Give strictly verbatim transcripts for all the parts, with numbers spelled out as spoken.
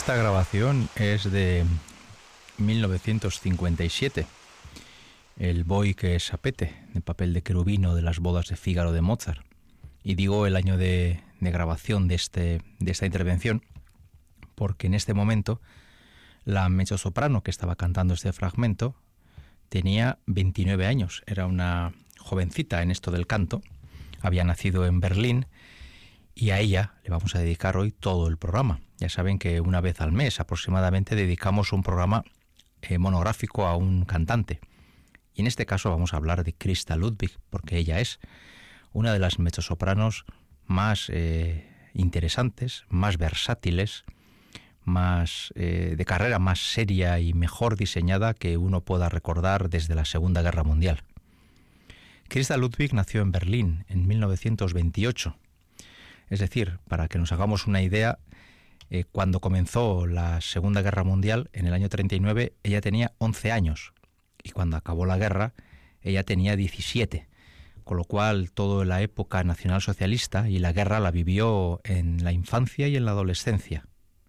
Esta grabación es de mil novecientos cincuenta y siete. El Voi che sapete, el papel de querubino de las bodas de Fígaro de Mozart. Y digo el año de, de grabación de, este, de esta intervención porque en este momento la mezzosoprano que estaba cantando este fragmento tenía veintinueve años. Era una jovencita en esto del canto. Había nacido en Berlín y a ella le vamos a dedicar hoy todo el programa. Ya saben que una vez al mes aproximadamente dedicamos un programa eh, monográfico a un cantante. Y en este caso vamos a hablar de Christa Ludwig, porque ella es una de las mezzosopranos más eh, interesantes, más versátiles, más eh, de carrera más seria y mejor diseñada que uno pueda recordar desde la Segunda Guerra Mundial. Christa Ludwig nació en Berlín en mil novecientos veintiocho. Es decir, para que nos hagamos una idea, eh, cuando comenzó la Segunda Guerra Mundial, en el año treinta y nueve, ella tenía once años. Y cuando acabó la guerra, ella tenía diecisiete. Con lo cual, toda la época nacionalsocialista y la guerra la vivió en la infancia y en la adolescencia.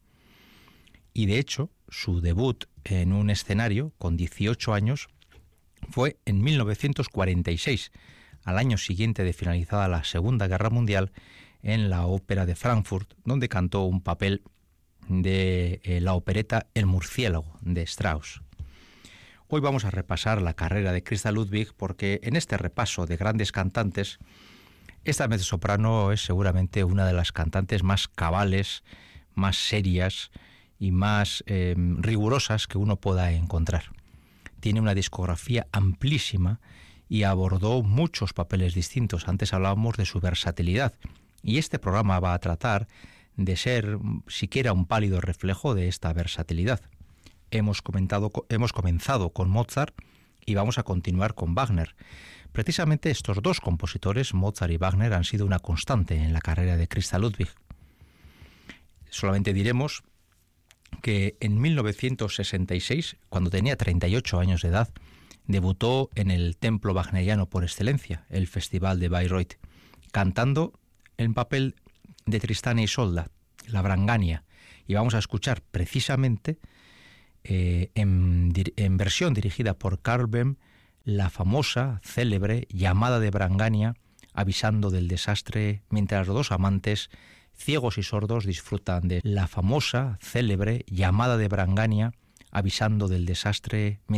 Y de hecho, su debut en un escenario, con dieciocho años, fue en mil novecientos cuarenta y seis, al año siguiente de finalizada la Segunda Guerra Mundial, en la Ópera de Frankfurt, donde cantó un papel de eh, la opereta El murciélago, de Strauss. Hoy vamos a repasar la carrera de Christa Ludwig porque en este repaso de grandes cantantes, esta mezzosoprano es seguramente una de las cantantes más cabales, más serias y más eh, rigurosas que uno pueda encontrar. Tiene una discografía amplísima y abordó muchos papeles distintos. Antes hablábamos de su versatilidad y este programa va a tratar de ser siquiera un pálido reflejo de esta versatilidad. Hemos, comentado, hemos comenzado con Mozart y vamos a continuar con Wagner. Precisamente estos dos compositores, Mozart y Wagner, han sido una constante en la carrera de Christa Ludwig. Solamente diremos que en mil novecientos sesenta y seis, cuando tenía treinta y ocho años de edad, debutó en el templo wagneriano por excelencia, el Festival de Bayreuth, cantando el papel de Tristán e Isolda, la Brangania. Y vamos a escuchar precisamente Eh, en, en versión dirigida por Karl Böhm, la famosa, célebre llamada de Brangania, avisando del desastre, mientras los dos amantes, ciegos y sordos, disfrutan de la famosa, célebre llamada de Brangania, avisando del desastre.